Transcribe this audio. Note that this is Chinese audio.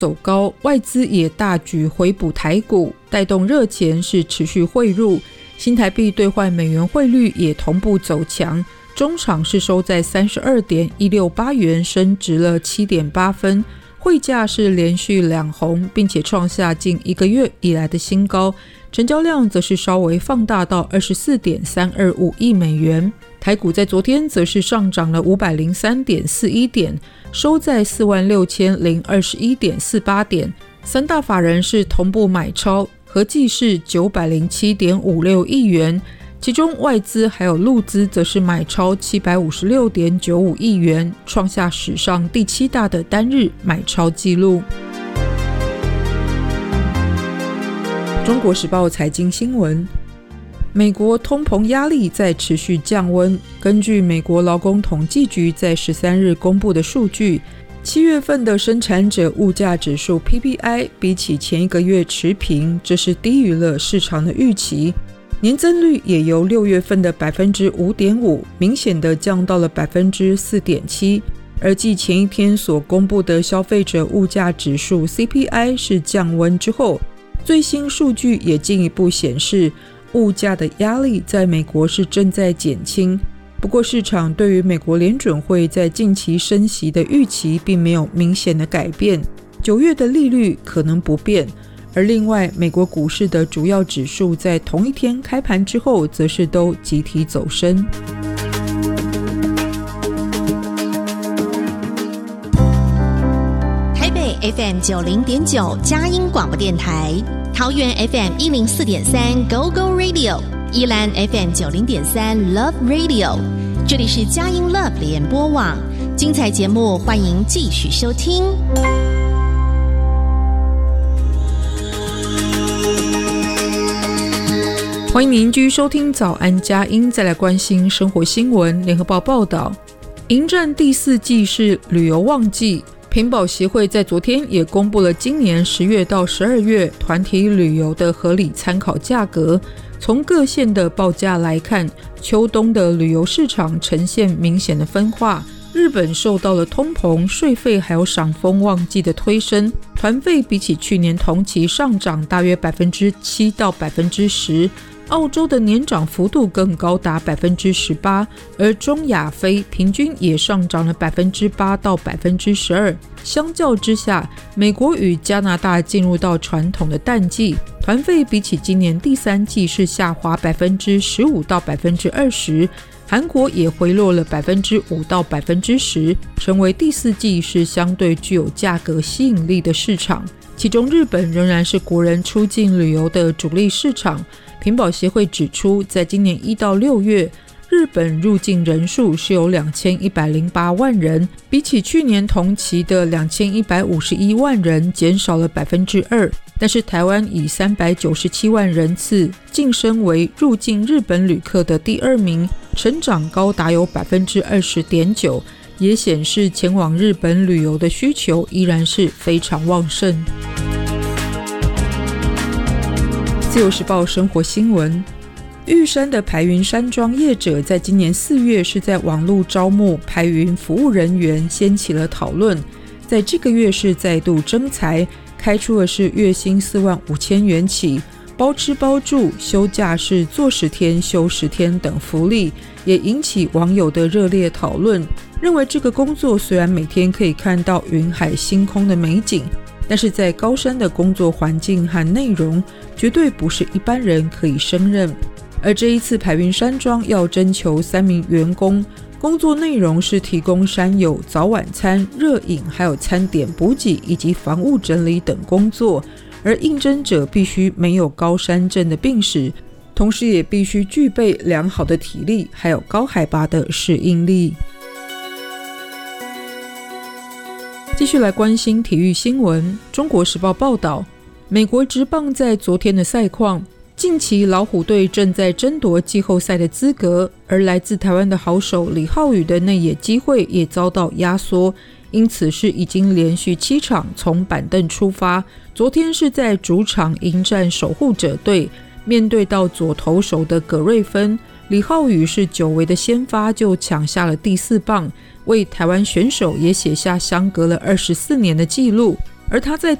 走高，外资也大举回补台股，带动热钱是持续汇入，新台币兑换美元汇率也同步走强，中场是收在 32.168 元，升值了 7.8 分，汇价是连续两红，并且创下近1个月以来的新高，成交量则是稍微放大到 24.325 亿美元。台股在昨天则是上涨了 503.41 点，收在 46,021.48 点，三大法人是同步买超，合计是 907.56 亿元，其中外资还有陆资则是买超 756.95 亿元，创下史上第7大的单日买超纪录。中国时报财经新闻，美国通膨压力在持续降温。根据美国劳工统计局在13日公布的数据，7月份的生产者物价指数 PPI 比起前一个月持平，这是低于了市场的预期。年增率也由6月份的 5.5% 明显的降到了 4.7%， 而继前一天所公布的消费者物价指数 CPI 是降温之后，最新数据也进一步显示物价的压力在美国是正在减轻，不过市场对于美国联准会在近期升息的预期并没有明显的改变，9月的利率可能不变。而另外，美国股市的主要指数在同一天开盘之后则是都集体走升。 台北 FM 90.9 佳音广播電台，桃園 FM 104.3 Go Go Radio， 宜蘭 FM 90.3 Love Radio， 這裡是佳音 Love 聯播網，精彩節目歡迎繼續收聽。 歡迎您繼續收聽早安佳音，再來關心生活新聞。聯合報報道，迎戰第4季是旅遊旺季，平保協會在昨天也公布了今年10月到12月團體旅遊的合理參考價格。從各縣的報價來看，秋冬的旅遊市場呈現明顯的分化。日本受到了通膨、稅費還有賞楓旺季的推升，團費比起去年同期上漲大約 7% 到 10%。澳洲的年漲幅度更高達 18%， 而中亞非平均也上漲了 8% 到 12%。 相較之下，美國與加拿大進入到傳統的淡季，團費比起今年第3季是下滑 15% 到 20%， 韓國也回落了 5% 到 10%， 成為第4季是相對具有價格吸引力的市場。其中日本仍然是國人出境旅遊的主力市場。平保協會指出，在今年1到6月，日本入境人數是有2108萬人，比起去年同期的2151萬人減少了 2%， 但是台灣以397萬人次晉升為入境日本旅客的第2名，成長高達有 20.9%， 也顯示前往日本旅遊的需求依然是非常旺盛。自由時報生活新聞，玉山的排雲山莊業者在今年4月是在網絡招募排雲服務人員，掀起了討論，在這個月是再度徵才，開出的是月薪45000元起，包吃包住，休假是做10天休10天等福利，也引起網友的熱烈討論，認為這個工作雖然每天可以看到雲海星空的美景，但是在高山的工作環境和內容絕對不是一般人可以勝任。而這一次排雲山莊要徵求3名員工，工作內容是提供山友早晚餐、熱飲還有餐點補給以及房屋整理等工作，而應徵者必須沒有高山症的病史，同時也必須具備良好的體力還有高海拔的適應力。繼續來關心體育新聞。中國時報報道，美國職棒在昨天的賽況，近期老虎隊正在爭奪季後賽的資格，而來自台灣的好手李浩宇的內野機會也遭到壓縮，因此是已經連續7場從板凳出發，昨天是在主場迎戰守護者隊，面對到左投手的葛瑞芬，李浩宇是久違的先發就搶下了第4棒，為台灣選手也寫下相隔了24年的紀錄。 而他在